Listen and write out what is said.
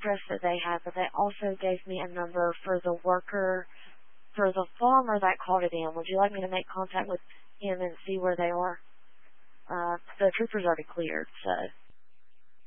address that they have, but they also gave me a number for the worker, for the farmer that called it in. Would you like me to make contact with him and see where they are? The trooper's already cleared, so...